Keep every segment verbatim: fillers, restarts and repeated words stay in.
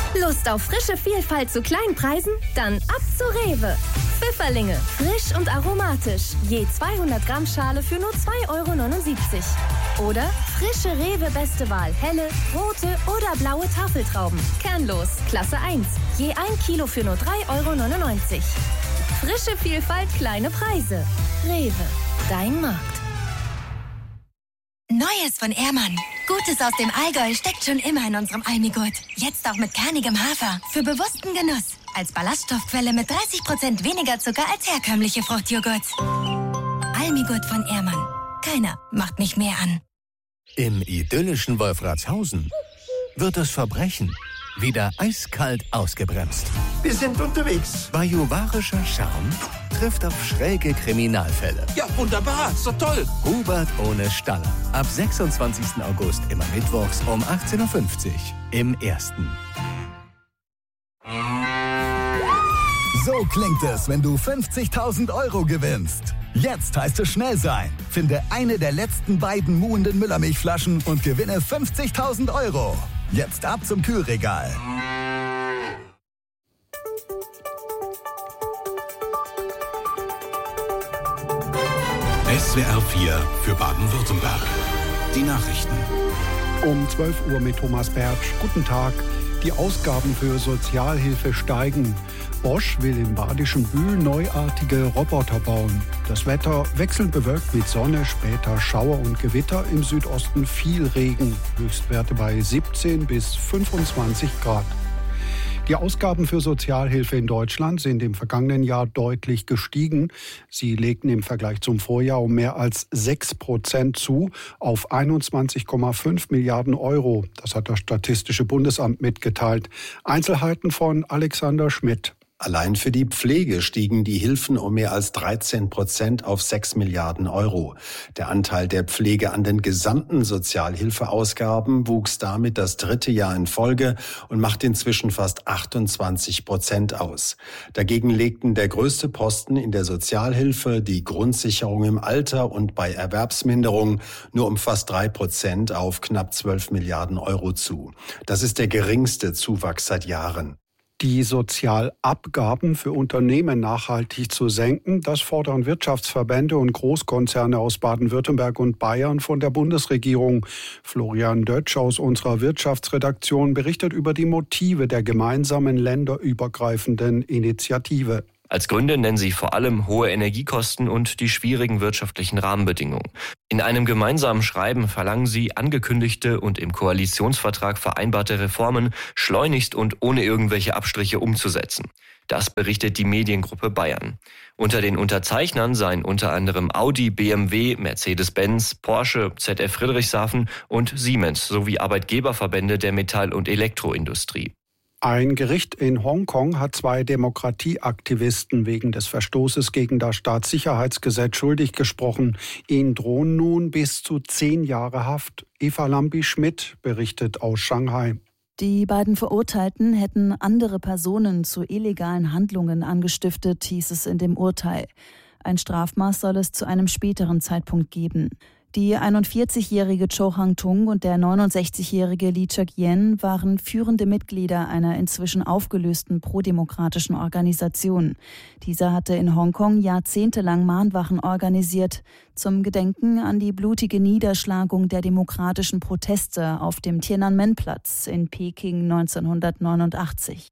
Lust auf frische Vielfalt zu Kleinpreisen? Dann ab zu Rewe. Pfifferlinge, frisch und aromatisch. Je zweihundert Gramm Schale für nur zwei Euro neunundsiebzig. Oder frische Rewe Beste Wahl, helle, rote oder blaue Tafeltrauben. Kernlos, Klasse eins. Je ein Kilo für nur drei Euro neunundneunzig. Frische Vielfalt, kleine Preise. Rewe, dein Markt. Neues von Ehrmann. Gutes aus dem Allgäu steckt schon immer in unserem Almigurt. Jetzt auch mit kernigem Hafer. Für bewussten Genuss. Als Ballaststoffquelle mit dreißig Prozent weniger Zucker als herkömmliche Fruchtjoghurts. Almigurt von Ehrmann. Keiner macht mich mehr an. Im idyllischen Wolfratshausen wird das Verbrechen wieder eiskalt ausgebremst. Wir sind unterwegs. Bajuwarischer Charme trifft auf schräge Kriminalfälle. Ja, wunderbar. So toll. Hubert ohne Staller. Ab sechsundzwanzigsten August immer mittwochs um achtzehn Uhr fünfzig im Ersten. So klingt es, wenn du fünfzigtausend Euro gewinnst. Jetzt heißt es schnell sein. Finde eine der letzten beiden muhenden Müllermilchflaschen und gewinne fünfzigtausend Euro. Jetzt ab zum Kühlregal. S W R vier für Baden-Württemberg. Die Nachrichten. Um zwölf Uhr mit Thomas Bertsch. Guten Tag. Die Ausgaben für Sozialhilfe steigen. Bosch will im badischen Bühl neuartige Roboter bauen. Das Wetter wechselnd bewölkt mit Sonne, später Schauer und Gewitter, im Südosten viel Regen. Höchstwerte bei siebzehn bis fünfundzwanzig Grad. Die Ausgaben für Sozialhilfe in Deutschland sind im vergangenen Jahr deutlich gestiegen. Sie legten im Vergleich zum Vorjahr um mehr als sechs Prozent zu, auf einundzwanzig Komma fünf Milliarden Euro. Das hat das Statistische Bundesamt mitgeteilt. Einzelheiten von Alexander Schmidt. Allein für die Pflege stiegen die Hilfen um mehr als dreizehn Prozent auf sechs Milliarden Euro. Der Anteil der Pflege an den gesamten Sozialhilfeausgaben wuchs damit das dritte Jahr in Folge und macht inzwischen fast achtundzwanzig Prozent aus. Dagegen legten der größte Posten in der Sozialhilfe, die Grundsicherung im Alter und bei Erwerbsminderung, nur um fast drei Prozent auf knapp zwölf Milliarden Euro zu. Das ist der geringste Zuwachs seit Jahren. Die Sozialabgaben für Unternehmen nachhaltig zu senken, das fordern Wirtschaftsverbände und Großkonzerne aus Baden-Württemberg und Bayern von der Bundesregierung. Florian Dötsch aus unserer Wirtschaftsredaktion berichtet über die Motive der gemeinsamen länderübergreifenden Initiative. Als Gründe nennen sie vor allem hohe Energiekosten und die schwierigen wirtschaftlichen Rahmenbedingungen. In einem gemeinsamen Schreiben verlangen sie, angekündigte und im Koalitionsvertrag vereinbarte Reformen schleunigst und ohne irgendwelche Abstriche umzusetzen. Das berichtet die Mediengruppe Bayern. Unter den Unterzeichnern seien unter anderem Audi, B M W, Mercedes-Benz, Porsche, Z F Friedrichshafen und Siemens sowie Arbeitgeberverbände der Metall- und Elektroindustrie. Ein Gericht in Hongkong hat zwei Demokratieaktivisten wegen des Verstoßes gegen das Staatssicherheitsgesetz schuldig gesprochen. Ihnen drohen nun bis zu zehn Jahre Haft. Eva Lambi-Schmidt berichtet aus Shanghai. Die beiden Verurteilten hätten andere Personen zu illegalen Handlungen angestiftet, hieß es in dem Urteil. Ein Strafmaß soll es zu einem späteren Zeitpunkt geben. Die einundvierzigjährige Cho Hang-tung und der neunundsechzigjährige Lee Chuk-yen waren führende Mitglieder einer inzwischen aufgelösten prodemokratischen Organisation. Dieser hatte in Hongkong jahrzehntelang Mahnwachen organisiert, zum Gedenken an die blutige Niederschlagung der demokratischen Proteste auf dem Tiananmen-Platz in Peking neunzehnhundertneunundachtzig.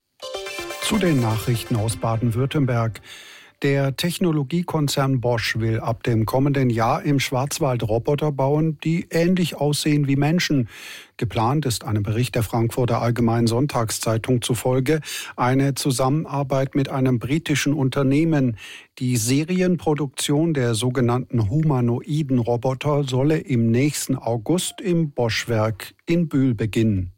Zu den Nachrichten aus Baden-Württemberg. Der Technologiekonzern Bosch will ab dem kommenden Jahr im Schwarzwald Roboter bauen, die ähnlich aussehen wie Menschen. Geplant ist einem Bericht der Frankfurter Allgemeinen Sonntagszeitung zufolge eine Zusammenarbeit mit einem britischen Unternehmen. Die Serienproduktion der sogenannten humanoiden Roboter solle im nächsten August im Bosch-Werk in Bühl beginnen.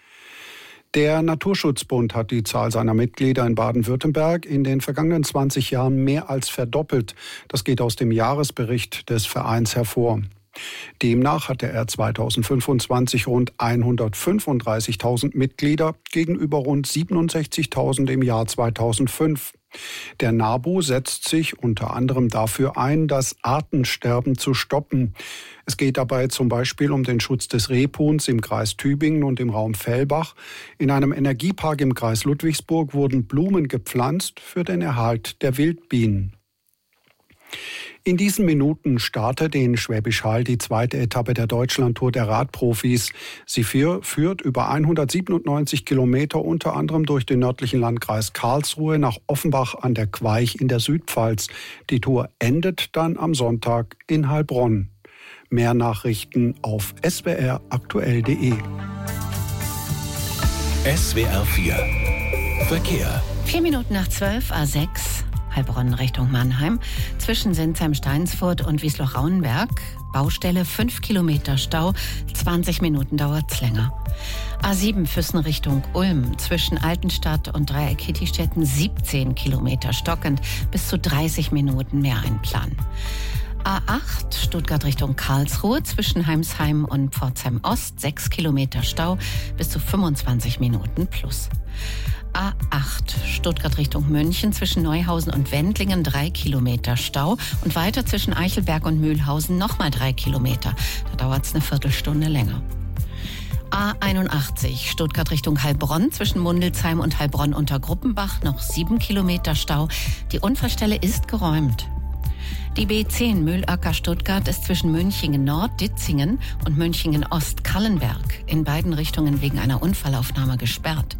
Der Naturschutzbund hat die Zahl seiner Mitglieder in Baden-Württemberg in den vergangenen zwanzig Jahren mehr als verdoppelt. Das geht aus dem Jahresbericht des Vereins hervor. Demnach hatte er zweitausendfünfundzwanzig rund hundertfünfunddreißigtausend Mitglieder gegenüber rund siebenundsechzigtausend im Jahr zweitausendfünf. Der NABU setzt sich unter anderem dafür ein, das Artensterben zu stoppen. Es geht dabei zum Beispiel um den Schutz des Rebhuhns im Kreis Tübingen und im Raum Fellbach. In einem Energiepark im Kreis Ludwigsburg wurden Blumen gepflanzt für den Erhalt der Wildbienen. In diesen Minuten startet in Schwäbisch Hall die zweite Etappe der Deutschlandtour der Radprofis. Sie führt über hundertsiebenundneunzig Kilometer unter anderem durch den nördlichen Landkreis Karlsruhe nach Offenbach an der Queich in der Südpfalz. Die Tour endet dann am Sonntag in Heilbronn. Mehr Nachrichten auf s w r aktuell punkt d e. S W R vier Verkehr. Vier Minuten nach zwölf, A sechs. Heilbronn Richtung Mannheim, zwischen Sinsheim-Steinsfurt und Wiesloch-Rauenberg. Baustelle, fünf Kilometer Stau, zwanzig Minuten dauert's länger. A sieben Füssen Richtung Ulm, zwischen Altenstadt und Dreieck-Kietistetten, siebzehn Kilometer stockend, bis zu dreißig Minuten mehr einplanen. A acht Stuttgart Richtung Karlsruhe, zwischen Heimsheim und Pforzheim Ost, sechs Kilometer Stau, bis zu fünfundzwanzig Minuten plus. A acht Stuttgart Richtung München, zwischen Neuhausen und Wendlingen drei Kilometer Stau und weiter zwischen Eichelberg und Mühlhausen nochmal drei Kilometer. Da dauert es eine Viertelstunde länger. A einundachtzig Stuttgart Richtung Heilbronn, zwischen Mundelsheim und Heilbronn unter Gruppenbach noch sieben Kilometer Stau. Die Unfallstelle ist geräumt. Die B zehn Mühlacker Stuttgart ist zwischen Münchingen Nord, Ditzingen und Münchingen Ost, Kallenberg in beiden Richtungen wegen einer Unfallaufnahme gesperrt.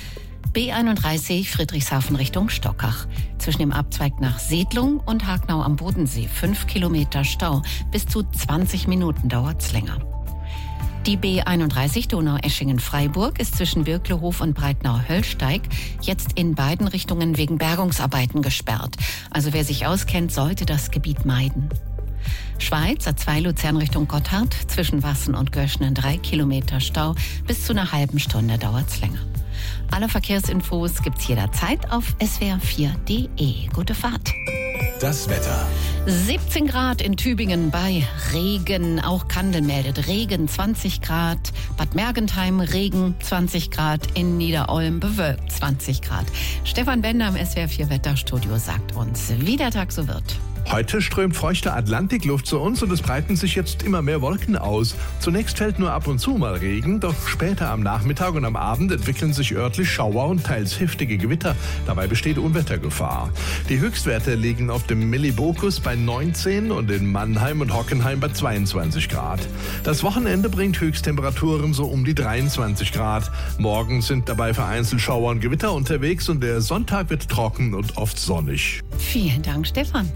B einunddreißig Friedrichshafen Richtung Stockach. Zwischen dem Abzweig nach Sedlung und Hagnau am Bodensee fünf Kilometer Stau. Bis zu zwanzig Minuten dauert's länger. Die B einunddreißig Donaueschingen-Freiburg ist zwischen Birklehof und Breitnau-Höllsteig jetzt in beiden Richtungen wegen Bergungsarbeiten gesperrt. Also wer sich auskennt, sollte das Gebiet meiden. Schweiz, A zwei Luzern Richtung Gotthard, zwischen Wassen und Göschnen drei Kilometer Stau. Bis zu einer halben Stunde dauert's länger. Alle Verkehrsinfos gibt's jederzeit auf s w r vier punkt d e. Gute Fahrt. Das Wetter. siebzehn Grad in Tübingen bei Regen. Auch Kandel meldet Regen, zwanzig Grad. Bad Mergentheim Regen, zwanzig Grad. In Niederolm bewölkt, zwanzig Grad. Stefan Bender im S W R vier Wetterstudio sagt uns, wie der Tag so wird. Heute strömt feuchte Atlantikluft zu uns und es breiten sich jetzt immer mehr Wolken aus. Zunächst fällt nur ab und zu mal Regen, doch später am Nachmittag und am Abend entwickeln sich örtlich Schauer und teils heftige Gewitter. Dabei besteht Unwettergefahr. Die Höchstwerte liegen auf dem Millibokus bei neunzehn und in Mannheim und Hockenheim bei zweiundzwanzig Grad. Das Wochenende bringt Höchsttemperaturen so um die dreiundzwanzig Grad. Morgen sind dabei vereinzelt Schauer und Gewitter unterwegs und der Sonntag wird trocken und oft sonnig. Vielen Dank, Stefan.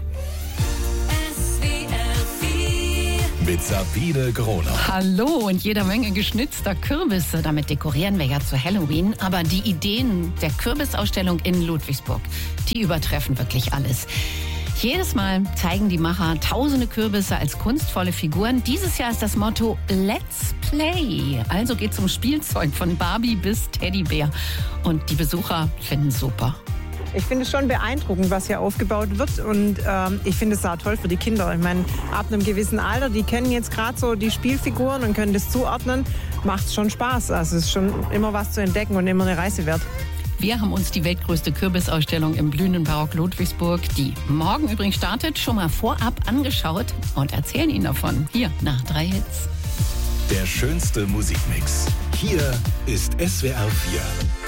Mit Sabine Groner. Hallo und jeder Menge geschnitzter Kürbisse. Damit dekorieren wir ja zu Halloween. Aber die Ideen der Kürbisausstellung in Ludwigsburg, die übertreffen wirklich alles. Jedes Mal zeigen die Macher tausende Kürbisse als kunstvolle Figuren. Dieses Jahr ist das Motto Let's Play. Also geht's um Spielzeug von Barbie bis Teddybär. Und die Besucher finden es super. Ich finde es schon beeindruckend, was hier aufgebaut wird und ähm, ich finde es auch toll für die Kinder. Ich meine, ab einem gewissen Alter, die kennen jetzt gerade so die Spielfiguren und können das zuordnen, macht es schon Spaß. Also es ist schon immer was zu entdecken und immer eine Reise wert. Wir haben uns die weltgrößte Kürbisausstellung im blühenden Barock Ludwigsburg, die morgen übrigens startet, schon mal vorab angeschaut und erzählen Ihnen davon. Hier nach drei Hits. Der schönste Musikmix. Hier ist S W R vier.